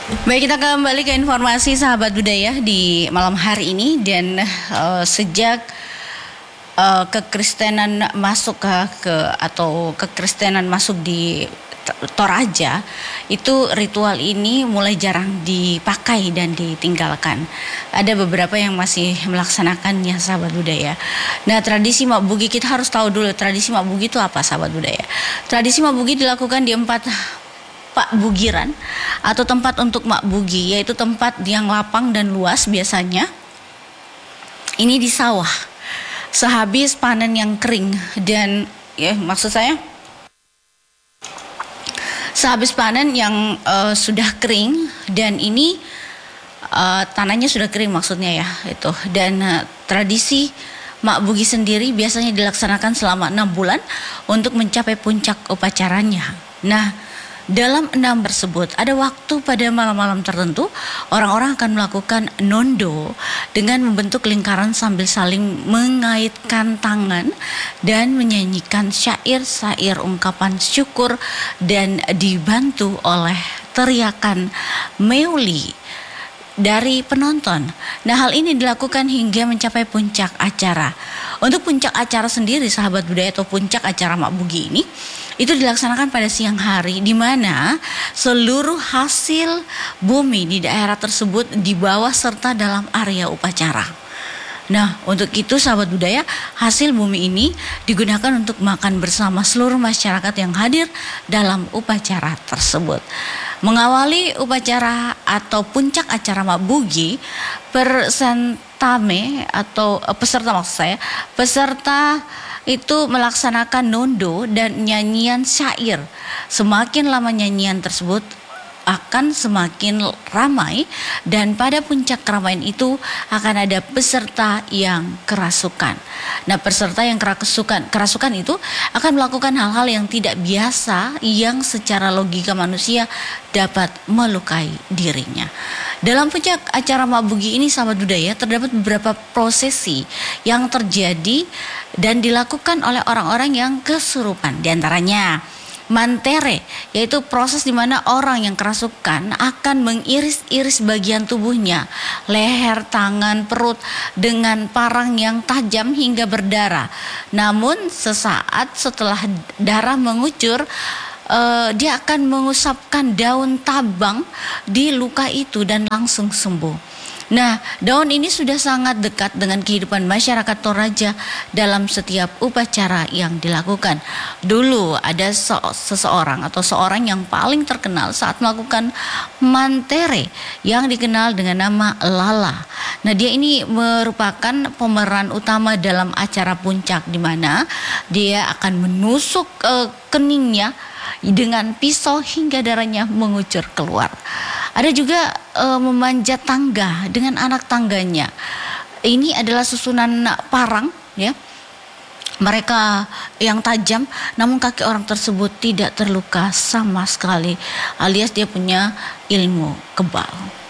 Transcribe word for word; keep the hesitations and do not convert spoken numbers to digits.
Baik, kita kembali ke informasi sahabat budaya di malam hari ini. Dan uh, sejak uh, kekristenan masuk ke, ke atau kekristenan masuk di Toraja, itu ritual ini mulai jarang dipakai dan ditinggalkan. Ada beberapa yang masih melaksanakannya sahabat budaya. Nah, tradisi Mak Bugi, kita harus tahu dulu tradisi Mak Bugi itu apa sahabat budaya. Tradisi Mak Bugi dilakukan di empat Pak Bugiran atau tempat untuk Mak Bugi, yaitu tempat yang lapang dan luas biasanya. Ini di sawah sehabis panen yang kering, dan ya maksud saya sehabis panen yang uh, sudah kering, dan ini uh, tanahnya sudah kering maksudnya ya itu. Dan uh, tradisi Mak Bugi sendiri biasanya dilaksanakan selama enam bulan untuk mencapai puncak upacaranya. Nah, dalam enam tersebut ada waktu pada malam-malam tertentu orang-orang akan melakukan nondo dengan membentuk lingkaran sambil saling mengaitkan tangan dan menyanyikan syair-syair ungkapan syukur dan dibantu oleh teriakan meuli dari penonton. Nah, hal ini dilakukan hingga mencapai puncak acara. Untuk puncak acara sendiri sahabat budaya atau puncak acara Mak Bugi ini itu dilaksanakan pada siang hari, di mana seluruh hasil bumi di daerah tersebut dibawa serta dalam area upacara. Nah, untuk itu sahabat budaya, hasil bumi ini digunakan untuk makan bersama seluruh masyarakat yang hadir dalam upacara tersebut. Mengawali upacara atau puncak acara Mak Bugi, persentame atau eh, peserta maksud saya, peserta itu melaksanakan nondo dan nyanyian syair. Semakin lama nyanyian tersebut akan semakin ramai, dan pada puncak keramaian itu akan ada peserta yang kerasukan. Nah, peserta yang kerasukan, kerasukan itu akan melakukan hal-hal yang tidak biasa yang secara logika manusia dapat melukai dirinya. Dalam puncak acara Mak Bugi ini sahabat budaya, terdapat beberapa prosesi yang terjadi dan dilakukan oleh orang-orang yang kesurupan. Di antaranya mantere, yaitu proses di mana orang yang kerasukan akan mengiris-iris bagian tubuhnya, leher, tangan, perut dengan parang yang tajam hingga berdarah. Namun sesaat setelah darah mengucur, uh, dia akan mengusapkan daun tabang di luka itu dan langsung sembuh. Nah, daun ini sudah sangat dekat dengan kehidupan masyarakat Toraja dalam setiap upacara yang dilakukan. Dulu ada so- seseorang atau seorang yang paling terkenal saat melakukan mantere yang dikenal dengan nama Lala. Nah, dia ini merupakan pemeran utama dalam acara puncak, di mana dia akan menusuk uh, keningnya dengan pisau hingga darahnya mengucur keluar. Ada juga e, memanjat tangga dengan anak tangganya. Ini adalah susunan parang ya. Mereka yang tajam, namun kaki orang tersebut tidak terluka sama sekali, alias dia punya ilmu kebal.